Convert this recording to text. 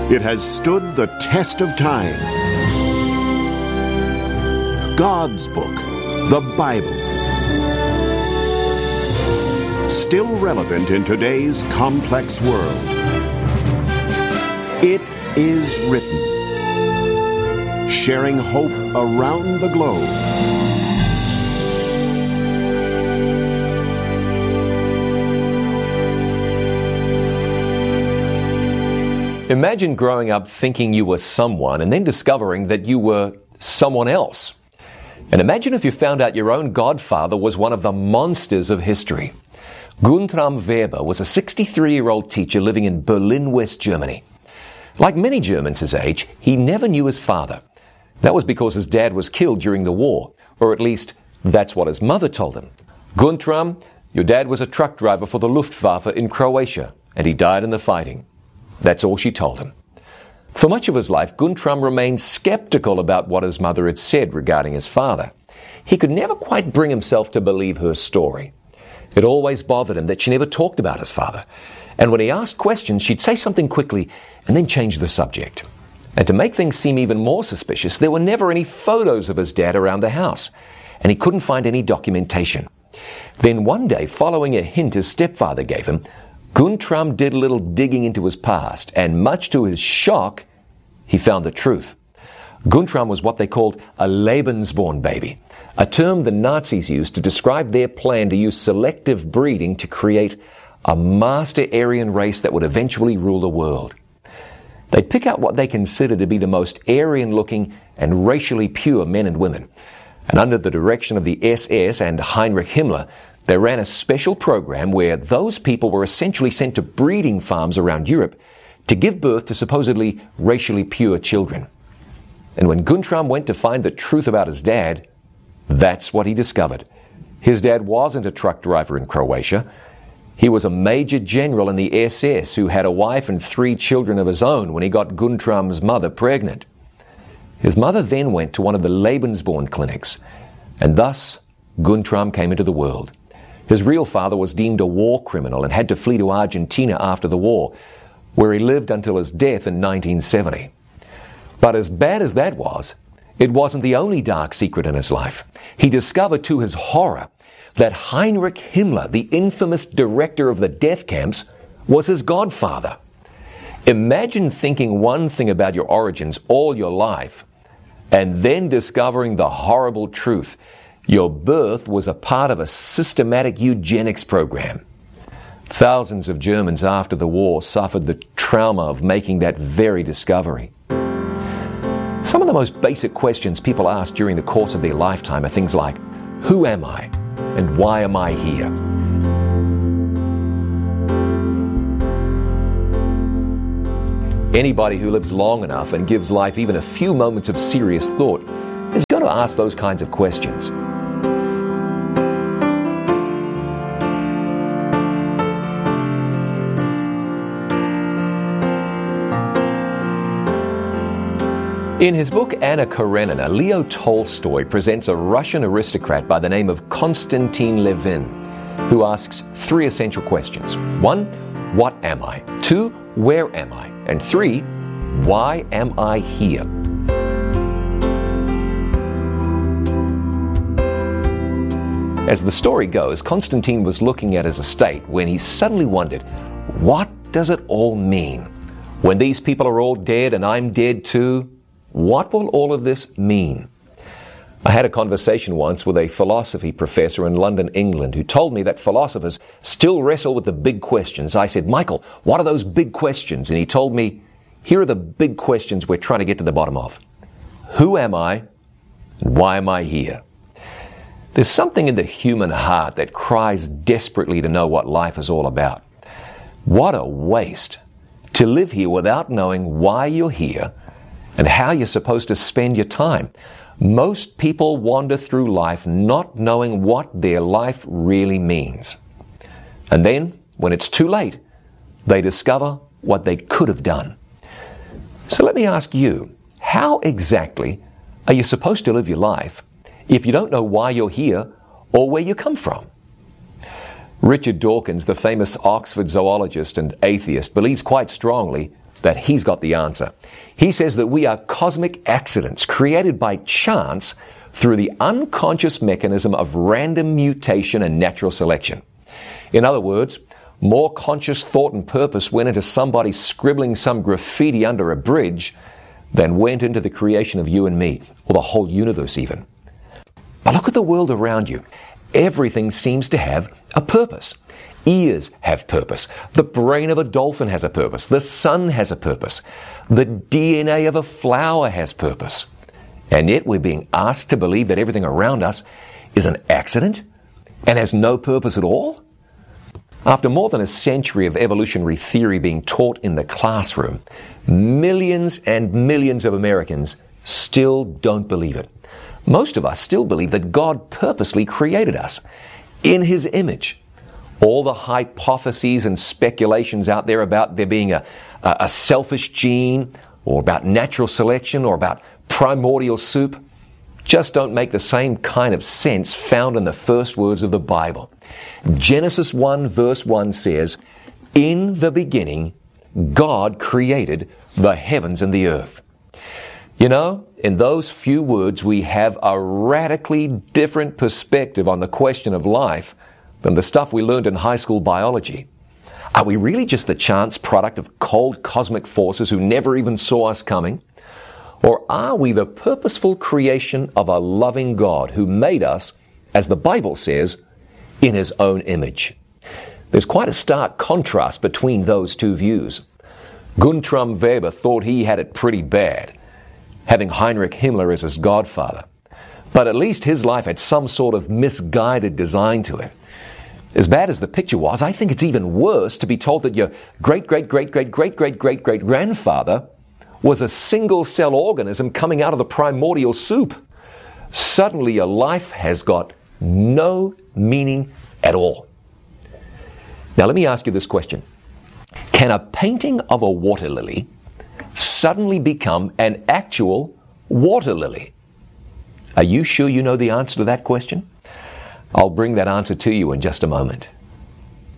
It has stood the test of time. God's book, the Bible. Still relevant in today's complex world. It is written. Sharing hope around the globe. Imagine growing up thinking you were someone and then discovering that you were someone else. And imagine if you found out your own godfather was one of the monsters of history. Guntram Weber was a 63-year-old teacher living in Berlin, West Germany. Like many Germans his age, he never knew his father. That was because his dad was killed during the war, or at least that's what his mother told him. Guntram, your dad was a truck driver for the Luftwaffe in Croatia, and he died in the fighting. That's all she told him. For much of his life, Guntram remained skeptical about what his mother had said regarding his father. He could never quite bring himself to believe her story. It always bothered him that she never talked about his father. And when he asked questions, she'd say something quickly and then change the subject. And to make things seem even more suspicious, there were never any photos of his dad around the house, and he couldn't find any documentation. Then one day, following a hint his stepfather gave him, Guntram did a little digging into his past, and much to his shock, he found the truth. Guntram was what they called a Lebensborn baby, a term the Nazis used to describe their plan to use selective breeding to create a master Aryan race that would eventually rule the world. They'd pick out what they considered to be the most Aryan-looking and racially pure men and women. And under the direction of the SS and Heinrich Himmler, they ran a special program where those people were essentially sent to breeding farms around Europe to give birth to supposedly racially pure children. And when Guntram went to find the truth about his dad, that's what he discovered. His dad wasn't a truck driver in Croatia. He was a major general in the SS who had a wife and 3 children of his own when he got Guntram's mother pregnant. His mother then went to one of the Lebensborn clinics, and thus Guntram came into the world. His real father was deemed a war criminal and had to flee to Argentina after the war, where he lived until his death in 1970. But as bad as that was, it wasn't the only dark secret in his life. He discovered to his horror that Heinrich Himmler, the infamous director of the death camps, was his godfather. Imagine thinking one thing about your origins all your life and then discovering the horrible truth. Your birth was a part of a systematic eugenics program. Thousands of Germans after the war suffered the trauma of making that very discovery. Some of the most basic questions people ask during the course of their lifetime are things like, who am I and why am I here? Anybody who lives long enough and gives life even a few moments of serious thought is going to ask those kinds of questions. In his book Anna Karenina, Leo Tolstoy presents a Russian aristocrat by the name of Konstantin Levin, who asks 3 essential questions. 1, what am I? 2, where am I? And 3, why am I here? As the story goes, Konstantin was looking at his estate when he suddenly wondered, what does it all mean? When these people are all dead and I'm dead too, what will all of this mean? I had a conversation once with a philosophy professor in London, England, who told me that philosophers still wrestle with the big questions. I said, Michael, what are those big questions? And he told me, here are the big questions we're trying to get to the bottom of. Who am I? And why am I here? There's something in the human heart that cries desperately to know what life is all about. What a waste to live here without knowing why you're here and how you're supposed to spend your time. Most people wander through life not knowing what their life really means. And then, when it's too late, they discover what they could have done. So let me ask you, how exactly are you supposed to live your life if you don't know why you're here or where you come from? Richard Dawkins, the famous Oxford zoologist and atheist, believes quite strongly that he's got the answer. He says that we are cosmic accidents created by chance through the unconscious mechanism of random mutation and natural selection. In other words, more conscious thought and purpose went into somebody scribbling some graffiti under a bridge than went into the creation of you and me, or the whole universe even. But look at the world around you. Everything seems to have a purpose. Ears have purpose. The brain of a dolphin has a purpose. The sun has a purpose. The DNA of a flower has purpose. And yet we're being asked to believe that everything around us is an accident and has no purpose at all? After more than a century of evolutionary theory being taught in the classroom, millions and millions of Americans still don't believe it. Most of us still believe that God purposely created us in His image. All the hypotheses and speculations out there about there being a selfish gene, or about natural selection, or about primordial soup, just don't make the same kind of sense found in the first words of the Bible. Genesis 1 verse 1 says, "In the beginning, God created the heavens and the earth." You know, in those few words, we have a radically different perspective on the question of life than the stuff we learned in high school biology. Are we really just the chance product of cold cosmic forces who never even saw us coming? Or are we the purposeful creation of a loving God who made us, as the Bible says, in His own image? There's quite a stark contrast between those two views. Guntram Weber thought he had it pretty bad, having Heinrich Himmler as his godfather. But at least his life had some sort of misguided design to it. As bad as the picture was, I think it's even worse to be told that your great-great-great-great-great-great-great-grandfather was a single-cell organism coming out of the primordial soup. Suddenly your life has got no meaning at all. Now let me ask you this question. Can a painting of a water lily suddenly become an actual water lily? Are you sure you know the answer to that question? I'll bring that answer to you in just a moment.